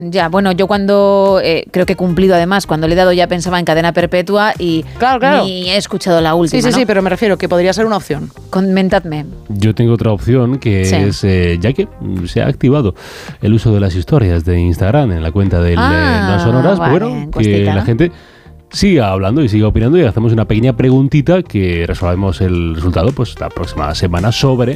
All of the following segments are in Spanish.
Ya, bueno, yo cuando creo que he cumplido además, cuando le he dado ya pensaba en cadena perpetua y Claro. ni he escuchado la última. Sí, ¿no? pero me refiero que podría ser una opción. Comentadme. Yo tengo otra opción que es, ya que se ha activado el uso de las historias de Instagram en la cuenta de Nuevas Sonoras, vale, bueno, que encuestita, la gente siga hablando y siga opinando y hacemos una pequeña preguntita que resolvemos el resultado pues la próxima semana sobre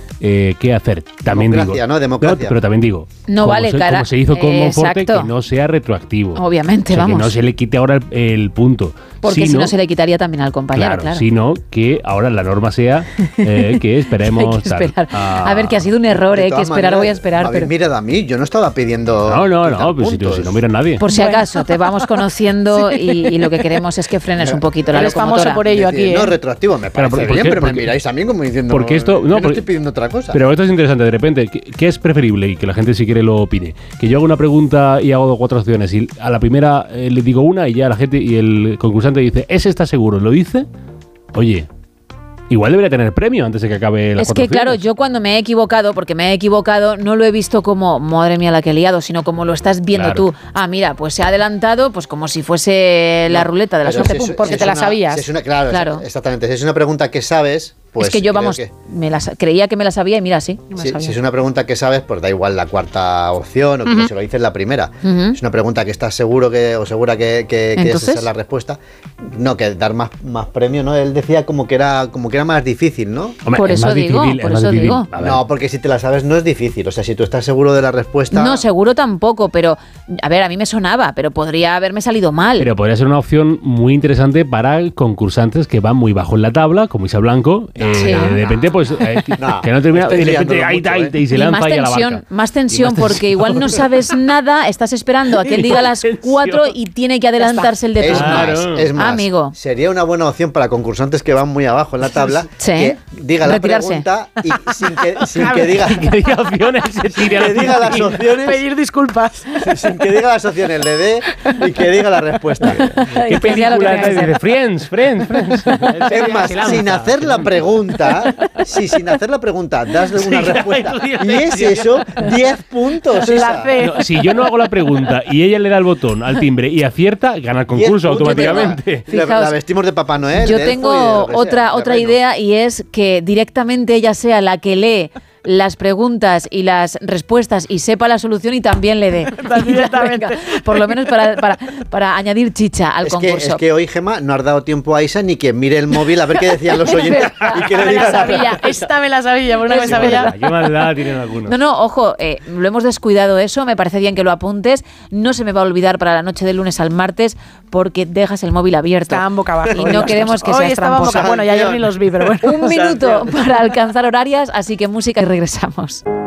qué hacer. También democracia, digo, ¿no? Democracia. Pero también digo, No vale, cara. como se hizo con Monforte, exacto. que no sea retroactivo. Obviamente, O sea, vamos. que no se le quite ahora el punto. Porque si no se le quitaría también al compañero, claro. Sino que ahora la norma sea que esperemos. Hay que esperar. tal. A ver, que ha sido un error, De que todas esperar maneras, voy a esperar. Pero mira, a mí, yo no estaba pidiendo. No, pues si no mira nadie. Por si acaso, te vamos conociendo y lo que queremos es que frenes un poquito la Eres locomotora. famoso por ello aquí, No, retroactivo, me parece ¿por bien, qué? pero me Porque- miráis a mí como diciendo. porque esto- yo no, no porque- estoy pidiendo otra cosa. Pero esto es interesante, de repente, ¿qué es preferible? Y que la gente si quiere lo opine. Que yo hago una pregunta y hago 4 opciones y a la primera le digo una y ya la gente y el concursante dice, ¿ese está seguro? ¿Lo dice? Oye, igual debería tener premio antes de que acabe la Es que claro, yo cuando me he equivocado, porque me he equivocado, no lo he visto como, madre mía la que he liado, sino como lo estás viendo Claro. tú. Ah, mira, pues se ha adelantado, pues como si fuese la ruleta de la Pero suerte, si es- porque si te es la una- sabías. si es una- claro, Claro. exactamente. Si es una pregunta que sabes, pues. es que yo, creo vamos, que- creía que me la sabía y mira, sí. Si es una pregunta que sabes, pues da igual la cuarta opción o que no se lo dices la primera. Es una pregunta que estás seguro o segura que Entonces, esa es la respuesta. No, que dar más premio, ¿no? Él decía como que era más difícil, ¿no? Hombre, por es eso más digo, difícil, por es más eso difícil. digo. A ver, No, porque si te la sabes no es difícil. O sea, si tú estás seguro de la respuesta. No, seguro tampoco, pero a ver, a mí me sonaba, pero podría haberme salido mal. Pero podría ser una opción muy interesante para concursantes que van muy bajo en la tabla, como Isa Blanco. Sí. De repente, pues, No, que no termina, estáis y de repente liándolo ahí mucho, está, ¿eh? y se Y lanza más ahí a la tensión, barca. más tensión, Y más porque igual no sabes nada, estás esperando a que él diga las Tensión. 4 y tiene que adelantarse el de Es turno. Claro. es más, Amigo. sería una buena opción para concursantes que van muy abajo en la tabla Sí. que diga la Retirarse. pregunta y sin que diga Que diga opciones, se tire a la que diga las piscina. opciones, Pedir disculpas. sin que diga las opciones, le dé y que diga la respuesta. ¿Qué Que sea lo que película tenga que es? ser. Dice, Friends. Es más, Se lanza. sin hacer la pregunta, sin hacer la pregunta, das una Sí, respuesta. tú dices, Y es sí, eso, 10 puntos. La Isa. C. No, si yo no hago la pregunta y ella le da el botón al timbre y acierta, gana el 10 concurso puntos, automáticamente. La Fijaos, vestimos de Papá Noel. Yo de elfo y de tengo lo que sea, de otra reino. idea y es que directamente ella sea la que lee las preguntas y las respuestas y sepa la solución y también le dé. Directamente. Venga, por lo menos para añadir chicha al concurso. Es que hoy, Gemma, no has dado tiempo a Isa ni que mire el móvil a ver qué decían los oyentes y que le Me diga la la sabía, esta me la sabía, por una Es vez sabía. ¿Qué maldad tienen algunos? No, ojo, lo hemos descuidado eso, me parece bien que lo apuntes, no se me va a olvidar para la noche del lunes al martes porque dejas el móvil abierto. Estaban boca abajo. Y no queremos que Hoy seas estaban tramposa. boca- Bueno, ya ayer ni los vi, pero bueno. Un minuto para alcanzar horarias, así que música y regresamos.